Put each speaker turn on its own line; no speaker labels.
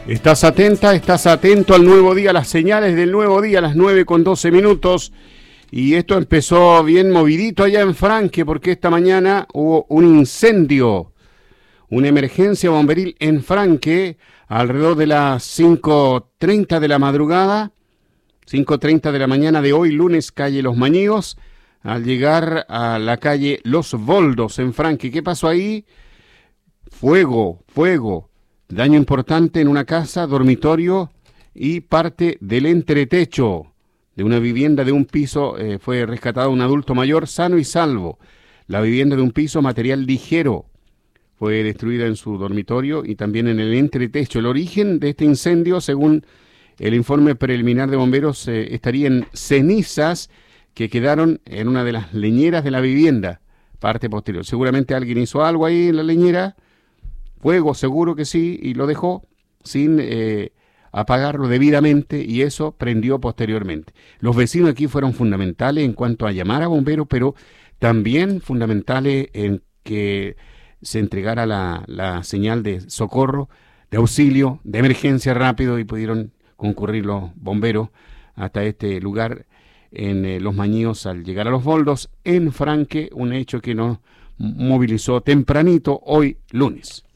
Estás atenta, estás atento al nuevo día, las señales del nuevo día, a las 9:12. Y esto empezó bien movidito allá en Franque, porque esta mañana hubo un incendio, una emergencia bomberil en Franque, alrededor de las 5:30 de la madrugada, 5:30 de la mañana de hoy, lunes, calle Los Mañigos, al llegar a la calle Los Boldos en Franque. ¿Qué pasó ahí? Fuego. Daño importante en una casa, dormitorio y parte del entretecho de una vivienda de un piso. Fue rescatado un adulto mayor sano y salvo. La vivienda de un piso, material ligero, fue destruida en su dormitorio y también en el entretecho. El origen de este incendio, según el informe preliminar de bomberos, estaría en cenizas que quedaron en una de las leñeras de la vivienda, parte posterior. Seguramente alguien hizo algo ahí en la leñera, fuego seguro que sí, y lo dejó sin apagarlo debidamente, y eso prendió posteriormente. Los vecinos aquí fueron fundamentales en cuanto a llamar a bomberos, pero también fundamentales en que se entregara la señal de socorro, de auxilio, de emergencia rápido, y pudieron concurrir los bomberos hasta este lugar en Los Mañíos al llegar a Los Boldos en Franque, un hecho que nos movilizó tempranito hoy lunes.